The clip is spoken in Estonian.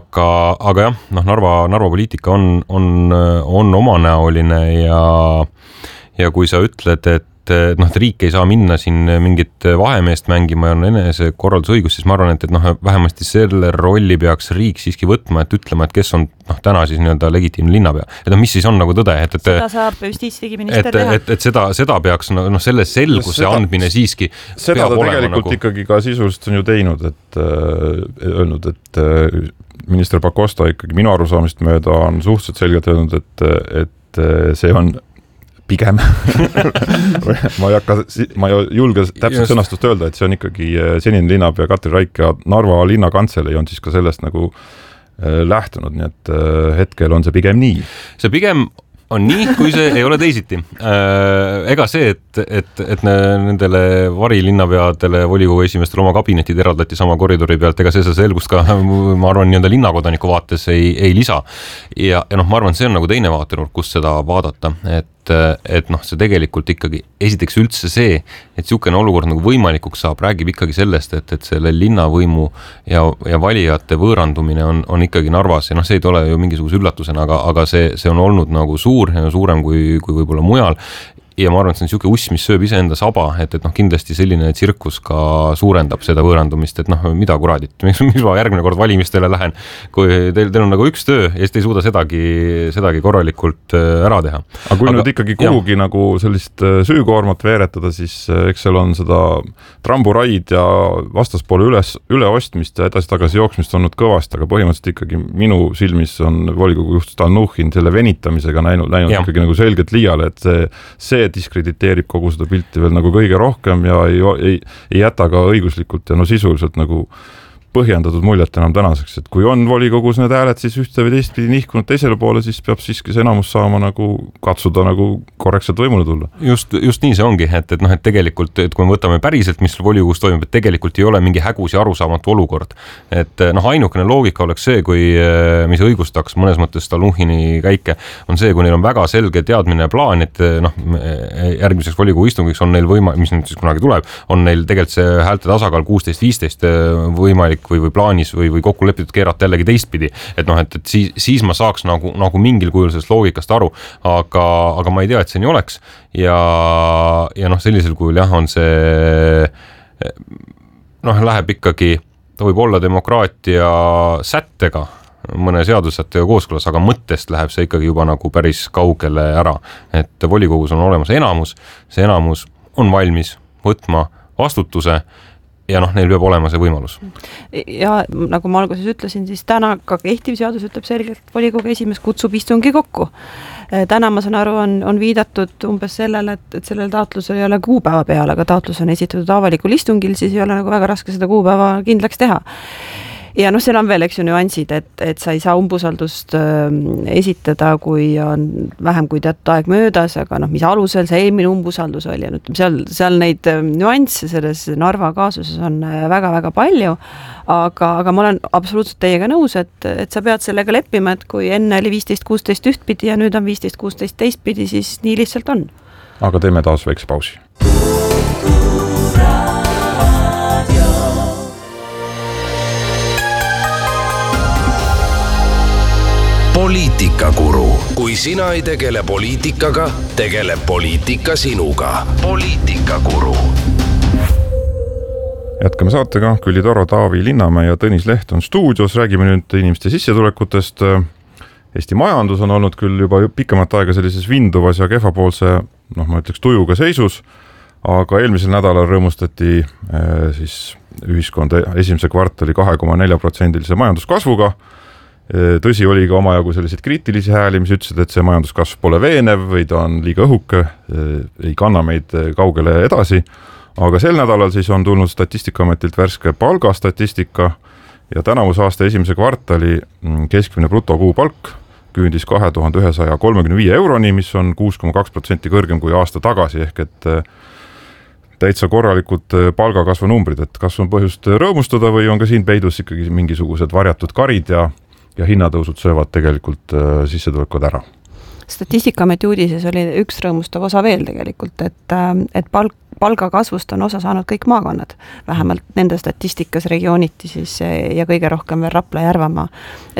aga jah, Narva poliitika on omanäoline ja kui sa ütled, et riik ei saa minna siin mingit vahemeest mängima ja on enese korraldusõigus, siis ma arvan, et vähemasti selle rolli peaks riik siiski võtma, et ütlema, et kes on täna siis nii-öelda legitiimne linnapea. Et mis siis on nagu tõde? Seda saab justiitsdigiminister teha. Et seda peaks selle selguse andmine siiski seda ta tegelikult ikkagi ka sisuliselt on ju teinud, et öelnud, et minister Pakosta ikkagi minu arusaamist mööda on suhteliselt selgelt öelnud, et see on pigem ma ei julge täpselt sõnastust öelda, et see on ikkagi senine linnapea Katri Raik ja Narva linnakantselei on siis ka sellest nagu lähtunud, nii et hetkel on see pigem nii. See pigem on nii, kui see ei ole teisiti. Ega see, et nendele varilinnapeadele volikogu esimestele oma kabinetid eraldati sama koridori pealt, ega see selgust ka, ma arvan, nii-öelda linnakodaniku vaates ei lisa. Ja ma arvan, see on nagu teine vaatenurk, kus seda vaadata, et see tegelikult ikkagi esiteks üldse see, et niisugune olukord nagu võimalikuks saab, räägib ikkagi sellest, et selle linnavõimu ja valijate võõrandumine on ikkagi Narvas ja see ei tule ju mingisuguse üllatusena, aga see on olnud nagu suur ja suurem kui võib-olla mujal. Ja ma arvan, et see on niisugune uss, mis sööb iseenda saba, et kindlasti selline tsirkus ka suurendab seda võõrandumist, et mida kuradit, miks ma järgmine kord valimistele lähen, kui teil on nagu üks töö ja siis te ei suuda sedagi korralikult ära teha. Aga kui nüüd ikkagi kuhugi nagu sellist süükoormat veeretada, siis eks seal on seda tramburaid ja vastaspoole üleostmist ja edasi-tagasi jooksmist olnud kõvasti, aga põhimõtteliselt ikkagi minu silmis on volikogu juht Stalnuhhin selle venitamisega näinud ikkagi nagu selgelt liiale, et see diskrediteerib kogu seda pilti veel nagu kõige rohkem ja ei jäta ka õiguslikult ja sisuliselt nagu põhjendatud muljet enam tänaseks, et kui on volikogus need hääled siis ühte või teistpidi nihkunud teisele poole, siis peab siiski see enamus saama nagu katsuda nagu korrektselt võimule tulla. Just nii see ongi, et tegelikult, et kui me võtame päriselt, mis volikogus toimub, et tegelikult ei ole mingi hägus ja arusaamatu olukord. Et ainukene loogika oleks see, mis õigustaks mõnes mõttes Stalnuhhini käike, on see, kui neil on väga selge teadmine ja plaan, et järgmiseks volikogu istungiks on neil mis nüüd siis kunagi tuleb, on neil tegelikult see häälte tasakaal 16-15 võimalik või plaanis või kokku lepitud keerata jällegi teistpidi, et siis ma saaks nagu mingil kujul sellest loogikast aru, aga ma ei tea, et see nii oleks ja sellisel kujul jah, on see läheb ikkagi, ta võib olla demokraatia sättega, mõne seadussättega kooskõlas, aga mõttest läheb see ikkagi juba nagu päris kaugele ära, et volikogus on olemas enamus, see enamus on valmis võtma vastutuse ja neil peab olema see võimalus. Ja nagu ma alguses ütlesin, siis täna ka kehtiv seadus ütleb selgelt, et volikogu esimees kutsub istungi kokku. Täna ma saan aru, on viidatud umbes sellele, et sellel taotlusel ei ole kuupäeva peal, aga taotlus on esitatud avalikul istungil, siis ei ole nagu väga raske seda kuupäeva kindlaks teha. Ja seal on veel nüansid, et sa ei saa umbusaldust esitada, kui on vähem kui teatud aeg möödas, aga mis alusel see eelmine umbusaldus oli ja seal neid nüansse selles Narva kaasuses on väga-väga palju, aga ma olen absoluutselt teiega nõus, et sa pead sellega leppima, et kui enne oli 15-16 ühtpidi ja nüüd on 15-16 teistpidi, siis nii lihtsalt on. Aga teeme taas väikse pausi. Poliitikakuru. Kui sina ei tegele poliitikaga, tegeleb poliitika sinuga. Poliitikakuru. Jätkame saatega. Külli Taro, Taavi Linnamäe ja Tõnis Leht on stuudios. Räägime nüüd inimeste sissetulekutest. Eesti majandus on olnud küll juba pikemat aega sellises vinduvas ja kehvapoolse, ma ütleks tujuga seisus, aga eelmisel nädalal rõõmustati siis ühiskond esimese kvartali 2,4% majanduskasvuga. Tõsi oli ka omajagu selliseid kriitilisi hääli, mis ütlesid, et see majanduskasv pole veenev või ta on liiga õhuke, ei kanna meid kaugele edasi. Aga sel nädalal siis on tulnud Statistikaametilt värske palgastatistika ja tänavuse aasta esimese kvartali keskmine brutokuupalk küündis 2135 euroni, mis on 6,2% kõrgem kui aasta tagasi, ehk et täitsa korralikud palgakasvu numbrid, et kas on põhjust rõõmustada või on ka siin peidus ikkagi mingisugused varjatud karid ja hinnatõusud söövad tegelikult sissetulekud ära. Statistikaameti uudises oli üks rõõmustav osa veel tegelikult, et palgakasvust on osa saanud kõik maakonnad, vähemalt nende statistikas regiooniti siis ja kõige rohkem veel Rapla ja Järvamaa.